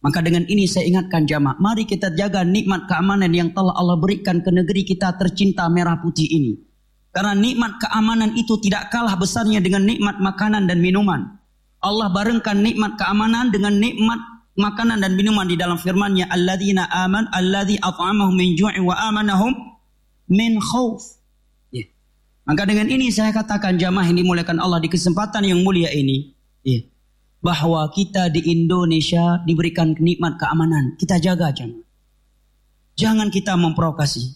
Maka dengan ini saya ingatkan jamaah, mari kita jaga nikmat keamanan yang telah Allah berikan ke negeri kita tercinta merah putih ini. Karena nikmat keamanan itu tidak kalah besarnya dengan nikmat makanan dan minuman. Allah barengkan nikmat keamanan dengan nikmat makanan dan minuman di dalam firman-Nya, alladzina aman alladzi at'amahum min ju'in wa amanahum min khauf. Maka dengan ini saya katakan jamaah yang dimuliakan Allah di kesempatan yang mulia ini, bahwa kita di Indonesia diberikan nikmat keamanan. Kita jaga jamaah. Jangan kita memprovokasi.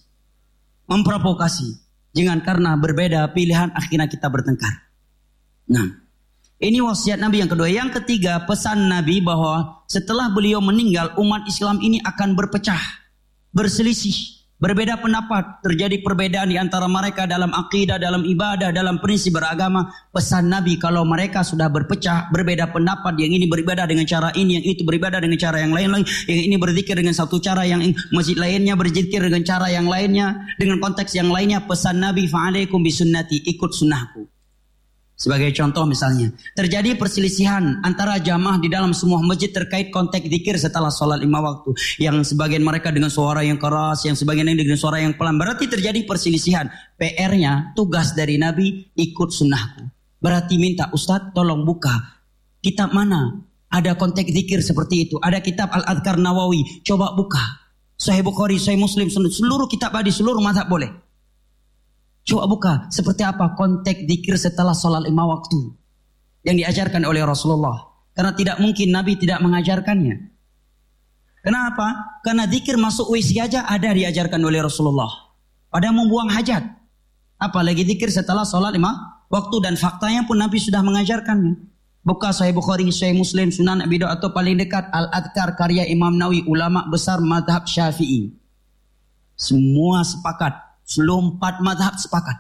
Jangan karena berbeda pilihan akhirnya kita bertengkar. Nah, ini wasiat Nabi yang kedua. Yang ketiga, pesan Nabi bahwa setelah beliau meninggal, umat Islam ini akan berpecah, berselisih, berbeda pendapat, terjadi perbedaan di antara mereka dalam akidah, dalam ibadah, dalam prinsip beragama. Pesan Nabi, kalau mereka sudah berpecah, berbeda pendapat, yang ini beribadah dengan cara ini, yang itu beribadah dengan cara yang lain, yang ini berzikir dengan satu cara, yang masjid lainnya berzikir dengan cara yang lainnya, dengan konteks yang lainnya. Pesan Nabi, fa'alaikum bisunnati, ikut sunnahku. Sebagai contoh misalnya, terjadi perselisihan antara jamaah di dalam semua masjid terkait konteks zikir setelah sholat 5 waktu. Yang sebagian mereka dengan suara yang keras, yang sebagian lain dengan suara yang pelan. Berarti terjadi perselisihan. PR-nya, tugas dari Nabi, ikut sunnahku. Berarti minta, Ustadz tolong buka kitab mana ada konteks zikir seperti itu. Ada kitab Al-Adhkar Nawawi, coba buka. Sahih Bukhari, Sahih Muslim, seluruh kitab hadis, seluruh mazhab boleh. Coba buka seperti apa konteks zikir setelah sholat 5 waktu yang diajarkan oleh Rasulullah. Karena tidak mungkin Nabi tidak mengajarkannya. Kenapa? Karena zikir masuk WC aja ada diajarkan oleh Rasulullah. Pada membuang hajat. Apalagi zikir setelah sholat 5 waktu, dan faktanya pun Nabi sudah mengajarkannya. Buka Sahih Bukhari, Sahih Muslim, Sunan Abi Dawud, atau paling dekat Al-Adhkar karya Imam Nawawi, ulama besar mazhab Syafi'i. Semua sepakat. Seluruh 4 mazhab sepakat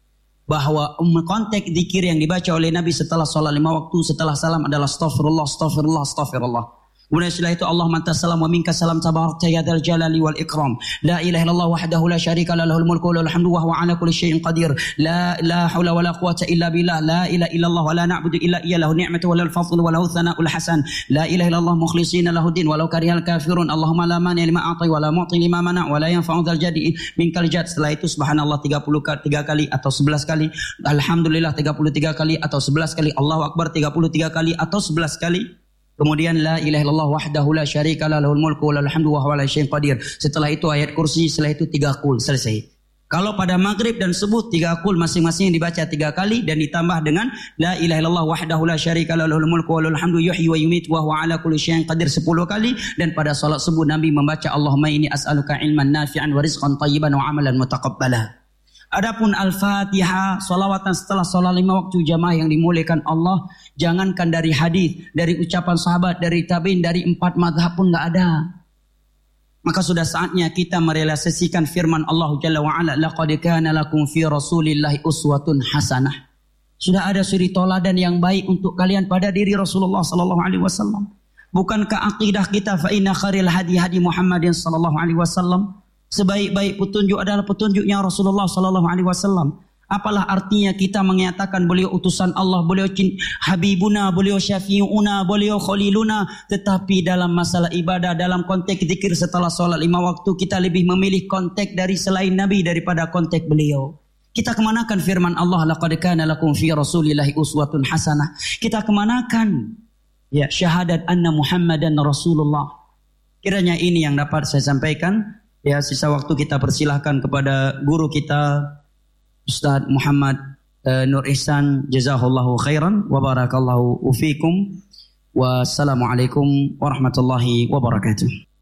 bahwa konteks zikir yang dibaca oleh Nabi setelah sholat 5 waktu setelah salam adalah astaghfirullah, astaghfirullah, astaghfirullah. Kemudian setelah itu Allahumma anta salam wa minka salam tabarakta ya dzal jalali wal ikram. La ilaha illallah wahdahu la syarika lahu lahul mulku wa lahul hamdu wa huwa ala kulli syai'in qadir. La haula wa la quwwata illa billah. La ilaha illallah wa la na'budu illa iyyahu ni'matu wa lahul fadlu wa lahu thana'ul hasan. La ilaha illallah mukhlishina lahu din walau karihal kafirun. Allahumma la mani lima a'tai wa la mu'ti lima mana' wa la yanfa'u dzal jadi minkal jad. Setelah itu subhanallah 3 kali atau 11 kali. Alhamdulillah 33 kali atau 11 kali. Allahu akbar 33 kali atau 11 kali. Kemudian la ilaha illallah wahdahu la syarika lahul mulku wa lahul hamdu wa huwa ala syai'in qadir. Setelah itu ayat kursi, setelah itu 3 qul, selesai. Kalau pada maghrib dan subuh 3 qul masing-masing dibaca 3 kali dan ditambah dengan la ilaha illallah wahdahu la syarika lahul mulku wa lahul hamdu yuhyi wa yumiitu wa huwa ala kulli syai'in qadir 10 kali. Dan pada salat subuh Nabi membaca Allahumma inni as'aluka ilman nafi'an wa rizqan thayyiban wa amalan mutaqabbala. Adapun Al-Fatihah, salawatan setelah sholat 5 waktu jamaah yang dimuliakan Allah, jangankan dari hadis, dari ucapan sahabat, dari tabi'in, dari 4 mazhab pun enggak ada. Maka sudah saatnya kita merealisasikan firman Allah Jalla wa Ala, laqad kana lakum fi Rasulillahi uswatun hasanah. Sudah ada suri toladan yang baik untuk kalian pada diri Rasulullah sallallahu alaihi wasallam. Bukankah akidah kita fa inna khairil hadi hadi Muhammadin sallallahu alaihi wasallam? Sebaik-baik petunjuk adalah petunjuknya Rasulullah sallallahu alaihi wasallam. Apalah artinya kita mengatakan beliau utusan Allah, beliau habibuna, beliau syafi'una, beliau khaliluna, tetapi dalam masalah ibadah, dalam konteks zikir setelah sholat 5 waktu, kita lebih memilih konteks dari selain Nabi daripada konteks beliau. Kita kemanakan firman Allah, laqad kana lakum fi Rasulillahi uswatun hasanah. Kita kemanakan ya syahadat anna Muhammadan Rasulullah. Kiranya ini yang dapat saya sampaikan. Ya, sisa waktu kita persilahkan kepada guru kita Ustaz Muhammad Nur Ihsan, jazahullahu khairan wa barakallahu fiikum. Wassalamualaikum warahmatullahi wabarakatuh.